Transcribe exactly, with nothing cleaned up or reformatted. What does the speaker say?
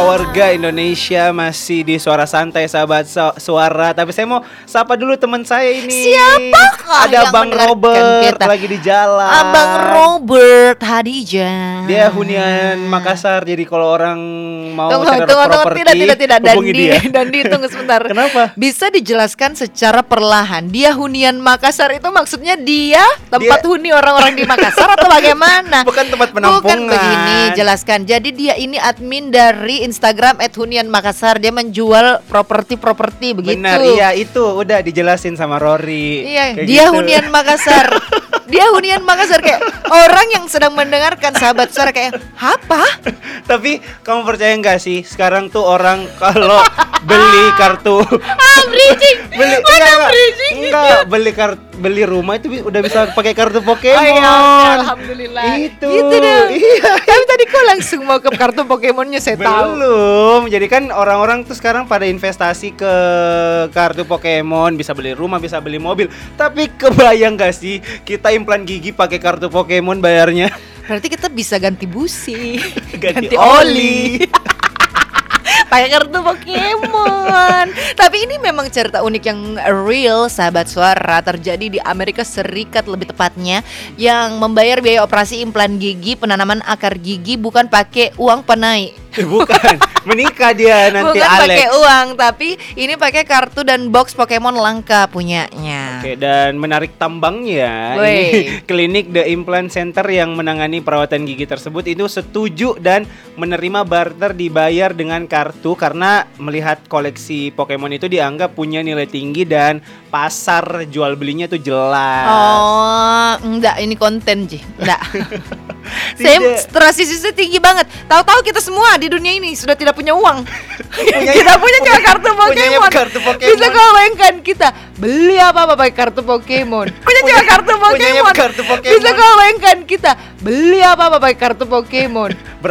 warga Indonesia, masih di Suara Santai sahabat su- suara. Tapi saya mau sapa dulu teman saya ini. Siapakah Ada yang Bang mendengarkan Robert kita? lagi di jalan. Abang Robert Hadijah. Dia hunian Makassar. Jadi kalau orang mau Tunggu, secara tunggu, tunggu, properti, tidak, tidak, tidak, hubungi Dandi, dia. Dandi, tunggu sebentar. Kenapa? Bisa dijelaskan secara perlahan. Dia hunian Makassar itu maksudnya dia tempat Dia- huni orang-orang di Makassar atau bagaimana? Bukan tempat penampungan. Bukan begini, jelaskan. Jadi dia ini admin dari Instagram et hunian Makassar. Dia menjual properti-properti begitu. Benar, iya itu udah dijelasin sama Rory. Iya, Kayak dia gitu. hunian Makassar. Dia hunian Makassar, kayak orang yang sedang mendengarkan sahabat suara kayak apa? Tapi kamu percaya nggak sih sekarang tuh orang kalau beli kartu Ah, bridging. beli Mana enggak, enggak, bridging? enggak, beli kartu beli rumah itu bi- udah bisa pakai kartu Pokemon. Oh iya, alhamdulillah. Itu. Gitu dong. Iya. Tapi tadi kok langsung mau ke kartu Pokemonnya saya tahu. Belum. Jadi kan orang-orang tuh sekarang pada investasi ke kartu Pokemon, bisa beli rumah, bisa beli mobil. Tapi kebayang gak sih kita implan gigi pakai kartu Pokemon bayarnya? Berarti kita bisa ganti busi, Ganti oli. pakai kartu Pokemon. Tapi ini memang cerita unik yang real, sahabat suara, terjadi di Amerika Serikat lebih tepatnya, yang membayar biaya operasi implan gigi, penanaman akar gigi bukan pakai uang panai. Bukan, menikah dia nanti Bukan Alex. pakai uang, tapi ini pakai kartu dan box Pokemon lengkap punyanya. Oke, dan menarik tambangnya, Wey. ini klinik The Implant Center yang menangani perawatan gigi tersebut itu setuju dan menerima barter dibayar dengan kartu karena melihat koleksi Pokemon itu dianggap punya nilai tinggi dan pasar jual belinya tuh jelas. Oh, enggak, ini konten Ji. Enggak. Saya Tidak. strasisisnya tinggi banget. Tahu-tahu kita semua di dunia ini sudah tidak punya uang. Punyanya- Kita punya cuma kartu punyanya Pokemon. kartu Pokemon. Bisa kau bayangkan kita beli apa-apa pakai kartu Pokemon. Punya cuma kartu Punyanya Pokemon. kartu Pokemon. Bisa kau bayangkan kita beli apa-apa pakai kartu Pokemon.